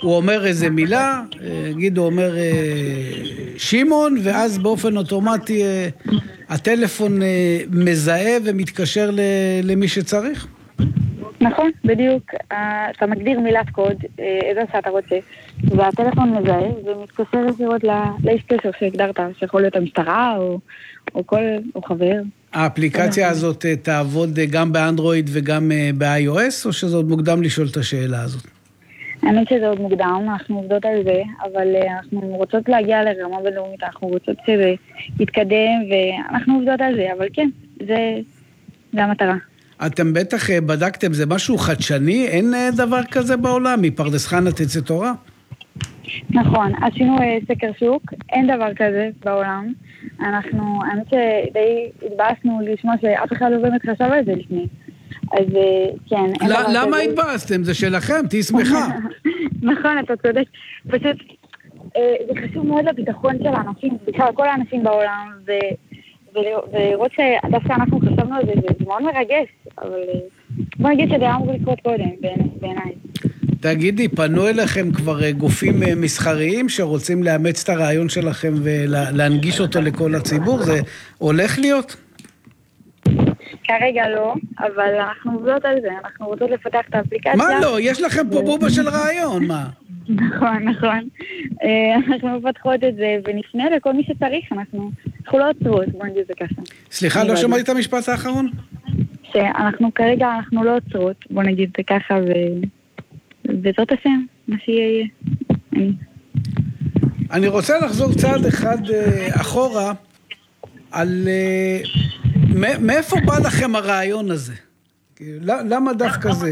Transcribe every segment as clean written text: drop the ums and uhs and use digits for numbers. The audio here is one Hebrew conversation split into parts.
הוא אומר איזה מילה, נגיד הוא אומר שמעון, ואז באופן אוטומטי הטלפון מזהה ומתקשר למי שצריך? נכון, בדיוק. אתה מגדיר מילת קוד, איזה שאתה רוצה, והטלפון מזהה ומתקשר ישירות לאיש קשר שהגדרת, שיכול להיות המשטרה או חבר. האפליקציה הזאת תעבוד גם באנדרואיד וגם ב-iOS, או שזה עוד מוקדם לשאול את השאלה הזאת? האמת שזה עוד מוקדם, אנחנו עובדות על זה, אבל אנחנו רוצות להגיע לרמה בינלאומית, אנחנו רוצות שזה יתקדם, ואנחנו עובדות על זה, אבל כן, זה המטרה. אתם בטח בדקתם, זה משהו חדשני? אין דבר כזה בעולם? מפרדס חנה תצא תורה? נכון, עשינו סקר שוק, אין דבר כזה בעולם. אנחנו, האמת שדי התבאסנו לשמוע שאף אחד לא באמת חשב על זה לפני. אז כן. למה התבאסתם? זה שלכם, תהי שמחה. נכון, אתה צודק. פשוט, זה חשוב מאוד לביטחון של האנשים, בכלל כל האנשים בעולם, ולראות שדווקא אנחנו חשבנו על זה, זה מאוד מרגש, אבל בוא נגיד שזה היה אמור לקרות קודם, בעיניי. תגידי, פנו אליכם כבר גופים מסחריים שרוצים לאמץ את הרעיון שלכם ולהנגיש אותו לכל הציבור? זה הולך להיות? כרגע לא, אבל אנחנו עובדות על זה, אנחנו רוצות לפתח את האפליקציה. מה לא? יש לכם פה בובה של רעיון, מה? נכון. אנחנו מפתחות את זה ונפנה לכל מי שצריך, אנחנו לא עוצרות, בוא נגיד זה ככה. סליחה, לא שמעתי את המשפט האחרון? שאנחנו כרגע, אנחנו לא עוצרות, בוא נגיד זה ככה, וזאת השם, מה שיהיה. אני רוצה לחזור צעד אחד אחורה, על מאיפה בא לכם הרעיון הזה? למה דווקא זה?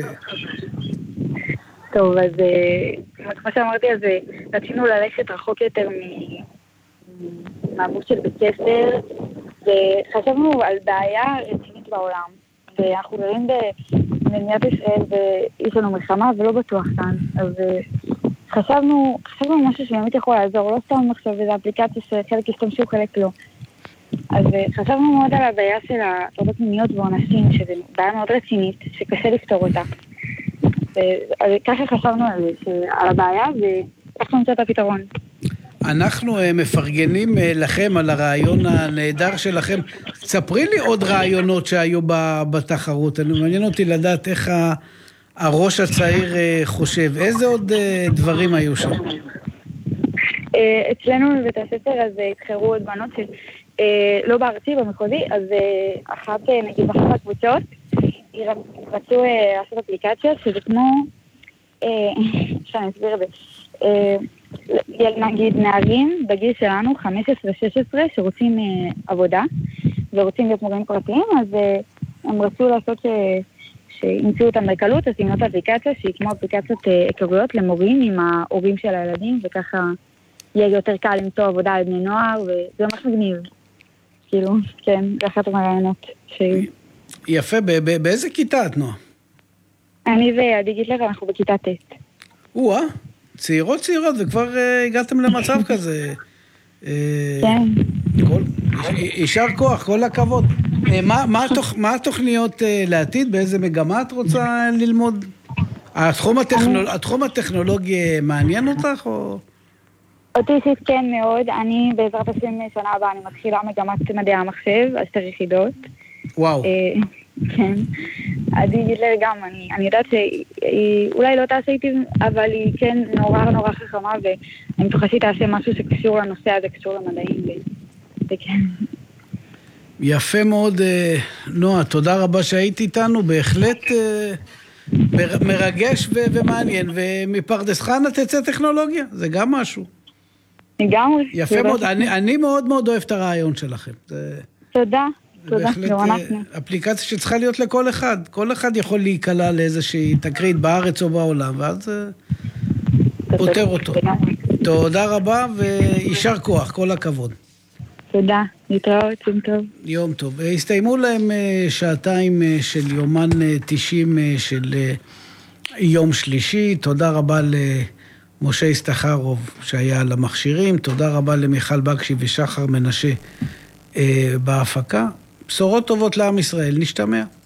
טוב, אז כמו שאמרתי, אז רצינו ללכת רחוק יותר מהמות של בית ספר, וחשבנו על בעיה רצינית בעולם, ואנחנו גרים במדינת ישראל ויש לנו מלחמה ולא בטוח כאן, אז חשבנו משהו שבאמת יכול לעזור, לא סתם עכשיו איזו אפליקציה שחלק ישתמשו, חלק לא. אז חשבנו מאוד על הבעיה של הטרדות מיניות ואנשים, שזו בעיה מאוד רצינית, שקשה לפתור אותה. אז ככה חשבנו על הבעיה, וככה נמצא את הפתרון. אנחנו מפרגנים לכם על הרעיון הנהדר שלכם. ספרי לי עוד רעיונות שהיו בתחרות. אני מעניין אותי לדעת איך הראש הצעיר חושב. איזה עוד דברים היו שם? אצלנו בבית הספר אז התחרו עוד בנות לא בארצי, במחוזי, אז אחת, נגיד, אחת הקבוצות, רצו לעשות אפליקציה, שזה כמו, שאני אסביר את זה, נגיד נערים בגיל שלנו, 15-16, שרוצים עבודה, ורוצים להיות מורים פרטיים, אז הם רצו לעשות שימצאו אותם בקלות, אז ימנות אפליקציה, שהיא כמו אפליקציות היכרויות למורים עם ההורים של הילדים, וככה יהיה יותר קל למצוא עבודה על בני נוער, וזה ממש מגניב. כאילו, כן, זה אחת המרעיונות שהיו. יפה, באיזה כיתה את, נועה? אני ועדי גיטלר, אנחנו בכיתה ט'. צעירות, וכבר הגעתם למצב כזה. כן. יישר כוח, כל הכבוד. מה התוכניות לעתיד? באיזה מגמה את רוצה ללמוד? התחום הטכנולוגי מעניין אותך או? אותי אישית כן מאוד, אני בעזרת השם שנה הבאה, אני מתחילה מגמת מדעי המחשב, 10 יחידות. וואו. כן. עדי גיטלר גם, אני יודעת שהיא אולי לא תעשה איתי, אבל היא כן נורא חכמה, ואני בטוחה שהיא תעשה משהו שקשור לנושא הזה, קשור למדעים, וכן. יפה מאוד, נועה, תודה רבה שהיית איתנו, בהחלט מרגש ומעניין, ומפרדס חנה תצא טכנולוגיה, זה גם משהו. לגמרי. יפה מאוד, אני מאוד מאוד אוהב את הרעיון שלכם. תודה. בהחלט אפליקציה שצריכה להיות לכל אחד. כל אחד יכול להיקלע לאיזושהי תקרית בארץ או בעולם, ואז פותר אותו. תודה רבה וישר כוח, כל הכבוד. תודה, להתראות, יום טוב. יום טוב. הסתיימו להם שעתיים של יומן 90 של יום שלישי. תודה רבה למשה הסתחרוב שהיה על המכשירים. תודה רבה למיכל בקשי ושחר מנשה בהפקה. בשורות טובות לעם ישראל, נשתמע.